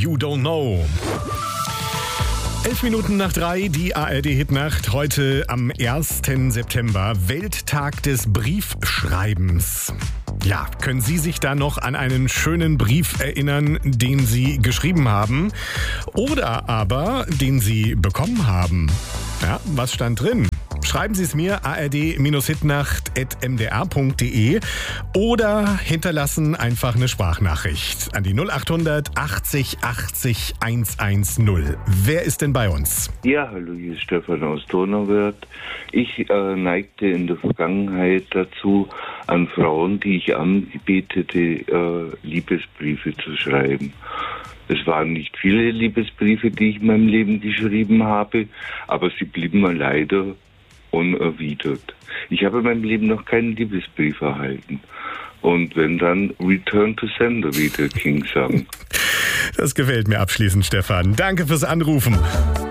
You Don't Know. 11 Minuten nach 3, die ARD-Hitnacht. Heute am 1. September, Welttag des Briefschreibens. Ja, können Sie sich da noch an einen schönen Brief erinnern, den Sie geschrieben haben? Oder aber, den Sie bekommen haben? Ja, was stand drin? Schreiben Sie es mir, ard-hitnacht@mdr.de oder hinterlassen einfach eine Sprachnachricht an die 0800 80 80 110. Wer ist denn bei uns? Ja, hallo, hier ist Stefan aus Donauwörth. Ich neigte in der Vergangenheit dazu, an Frauen, die ich anbetete, Liebesbriefe zu schreiben. Es waren nicht viele Liebesbriefe, die ich in meinem Leben geschrieben habe, aber sie blieben mir leider unerwidert. Ich habe in meinem Leben noch keinen Liebesbrief erhalten. Und wenn dann Return to Sender, wie der King sang. Das gefällt mir abschließend, Stefan. Danke fürs Anrufen.